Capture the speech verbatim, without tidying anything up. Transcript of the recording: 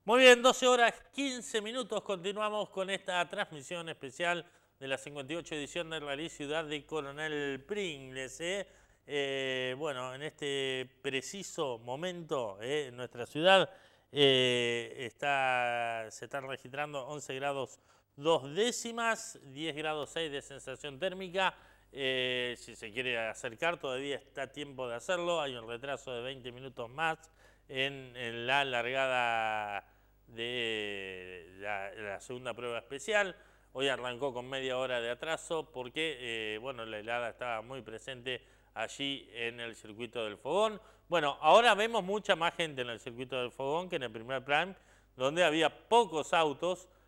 Muy bien, doce horas quince minutos. Continuamos con esta transmisión especial de la cincuenta y ocho edición de Rally Ciudad de Coronel Pringles. ¿eh? Eh, bueno, en este preciso momento eh, en nuestra ciudad eh, está, se están registrando once grados dos décimas, diez grados seis de sensación térmica. Eh, si se quiere acercar, todavía está tiempo de hacerlo. Hay un retraso de veinte minutos más en, en la largada de la, la segunda prueba especial. Hoy arrancó con media hora de atraso porque, eh, bueno, la helada estaba muy presente allí en el circuito del Fogón. Bueno, ahora vemos mucha más gente en el circuito del Fogón que en el primer prime, donde había pocos autos,